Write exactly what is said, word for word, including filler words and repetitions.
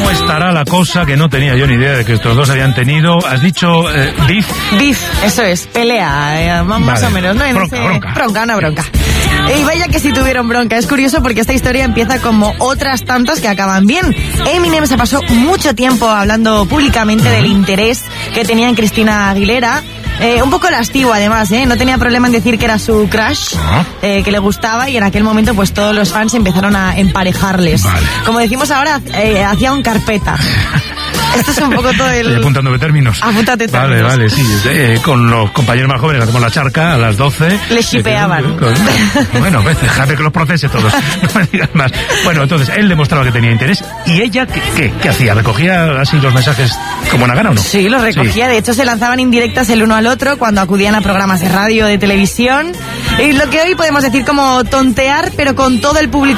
¿Cómo estará la cosa que no tenía yo ni idea de que estos dos habían tenido? ¿Has dicho eh, beef? Beef, eso es, pelea, eh, más vale. o menos, ¿no? En bronca, ese... bronca. Bronca, una bronca. Y vaya que sí tuvieron bronca. Es curioso porque esta historia empieza como otras tantas que acaban bien. Eminem se pasó mucho tiempo hablando públicamente uh-huh. del interés que tenía en Cristina Aguilera. Eh, un poco lascivo además, ¿eh? No tenía problema en decir que era su crush, uh-huh. eh, que le gustaba, y en aquel momento pues todos los fans empezaron a emparejarles. Vale. Como decimos ahora, eh, hacía un carpeta. Esto es un poco todo el... Estoy apuntándome términos. Apúntate términos. Vale, vale, sí. Eh, con los compañeros más jóvenes hacemos la charca a las doce. Le shipeaban. Bueno, déjame que los procese todos. No me digas más. Bueno, entonces, él demostraba que tenía interés. ¿Y ella qué, qué, qué hacía? ¿Recogía así los mensajes como buena gana o no? Sí, los recogía. Sí. De hecho, se lanzaban indirectas el uno al otro cuando acudían a programas de radio, de televisión. Y lo que hoy podemos decir como tontear, pero con todo el público